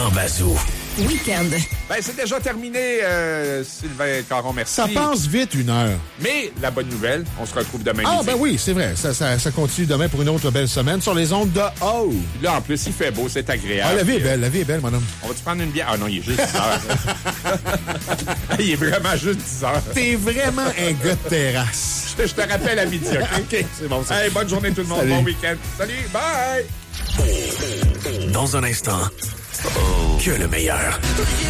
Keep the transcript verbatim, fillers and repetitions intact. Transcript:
Grand Bazou. Week-end. Ben, c'est déjà terminé, euh, Sylvain Caron, merci. Ça passe vite, une heure. Mais la bonne nouvelle, on se retrouve demain Ah, midi. ben oui, c'est vrai. Ça, ça, ça continue demain pour une autre belle semaine sur les ondes de O. Là, en plus, il fait beau, c'est agréable. Ah, la vie est belle, la vie est belle, madame. On va-tu prendre une bière? Ah non, il est juste dix heures. Il est vraiment juste dix heures. T'es vraiment un gars de terrasse. Je te rappelle à midi, OK? OK, c'est bon, ça. Hey, bonne journée tout le monde, Salut. bon week-end. Salut, bye! Dans un instant, que le meilleur.